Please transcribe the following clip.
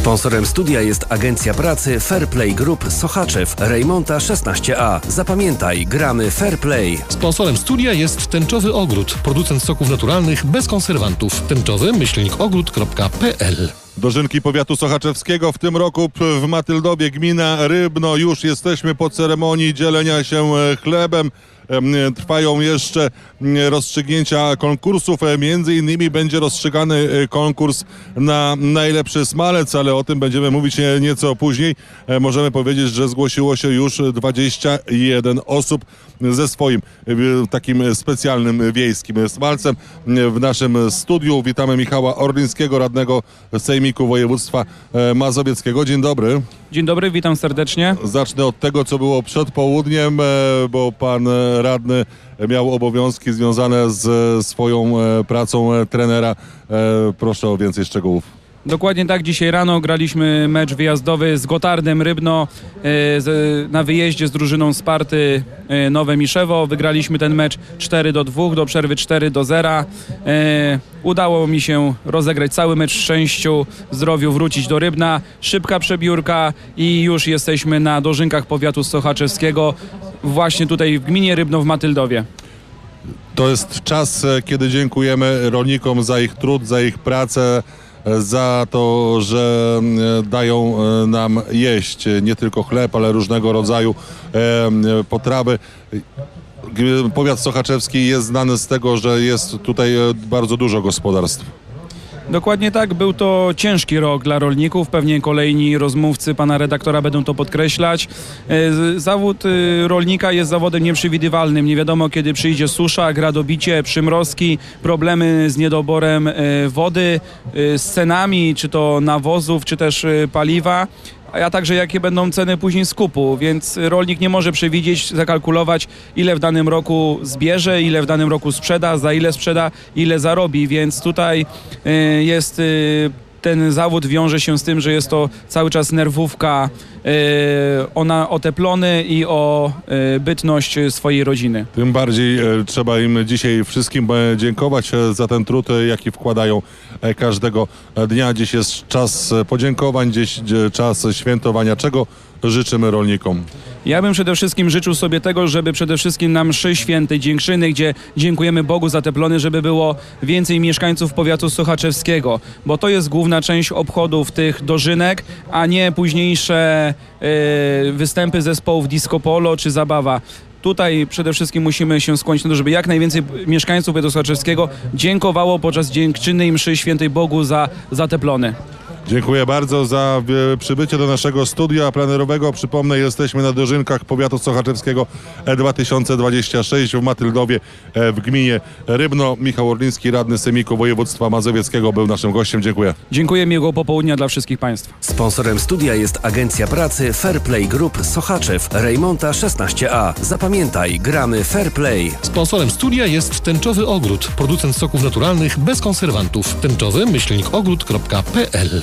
Sponsorem studia jest agencja pracy Fair Play Group Sochaczew, Rejmonta 16A. Zapamiętaj, gramy Fair Play. Sponsorem studia jest Tęczowy Ogród, producent soków naturalnych bez konserwantów. tęczowy-ogród.pl. Dożynki powiatu sochaczewskiego w tym roku w Matyldowie, gmina Rybno. Już jesteśmy po ceremonii dzielenia się chlebem. Trwają jeszcze rozstrzygnięcia konkursów. Między innymi będzie rozstrzygany konkurs na najlepszy smalec, ale o tym będziemy mówić nieco później. Możemy powiedzieć, że zgłosiło się już 21 osób ze swoim takim specjalnym wiejskim smalcem. W naszym studiu witamy Michała Orlińskiego, radnego Sejmiku Województwa Mazowieckiego. Dzień dobry. Dzień dobry, witam serdecznie. Zacznę od tego, co było przed południem, bo pan radny miał obowiązki związane z swoją pracą trenera. Proszę o więcej szczegółów. Dokładnie tak, dzisiaj rano graliśmy mecz wyjazdowy z Gotardem Rybno na wyjeździe z drużyną Sparty Nowe Miszewo. Wygraliśmy ten mecz 4-2, do przerwy 4-0. Udało mi się rozegrać cały mecz w szczęściu, zdrowiu, wrócić do Rybna. Szybka przebiórka i już jesteśmy na dożynkach powiatu sochaczewskiego, właśnie tutaj w gminie Rybno w Matyldowie. To jest czas, kiedy dziękujemy rolnikom za ich trud, za ich pracę, za to, że dają nam jeść nie tylko chleb, ale różnego rodzaju potrawy. Powiat sochaczewski jest znany z tego, że jest tutaj bardzo dużo gospodarstw. Dokładnie tak, był to ciężki rok dla rolników, pewnie kolejni rozmówcy pana redaktora będą to podkreślać. Zawód rolnika jest zawodem nieprzewidywalnym, nie wiadomo kiedy przyjdzie susza, gradobicie, przymrozki, problemy z niedoborem wody, z cenami, czy to nawozów, czy też paliwa, a także jakie będą ceny później skupu, więc rolnik nie może przewidzieć, zakalkulować, ile w danym roku zbierze, ile w danym roku sprzeda, za ile sprzeda, ile zarobi, więc tutaj jest ten zawód wiąże się z tym, że jest to cały czas nerwówka o teplony i o bytność swojej rodziny. Tym bardziej trzeba im dzisiaj wszystkim dziękować za ten trud, jaki wkładają każdego dnia. Dziś jest czas podziękowań, dziś czas świętowania. Czego życzymy rolnikom? Ja bym przede wszystkim życzył sobie tego, żeby przede wszystkim na mszy świętej Dziękczyny, gdzie dziękujemy Bogu za te plony, żeby było więcej mieszkańców powiatu sochaczewskiego, bo to jest główna część obchodów tych dożynek, a nie późniejsze występy zespołów disco polo czy zabawa. Tutaj przede wszystkim musimy się skłonić na to, żeby jak najwięcej mieszkańców powiatu sochaczewskiego dziękowało podczas dziękczyny i mszy świętej Bogu za te plony. Dziękuję bardzo za przybycie do naszego studia plenerowego. Przypomnę, jesteśmy na dożynkach powiatu sochaczewskiego 2026 w Matyldowie w gminie Rybno. Michał Orliński, radny Sejmiku Województwa Mazowieckiego, był naszym gościem. Dziękuję. Dziękuję, miłego popołudnia dla wszystkich Państwa. Sponsorem studia jest agencja pracy Fair Play Group Sochaczew, Rejmonta 16A. Zapamiętaj, gramy Fair Play. Sponsorem studia jest Tęczowy Ogród, producent soków naturalnych bez konserwantów. tęczowy-ogród.pl.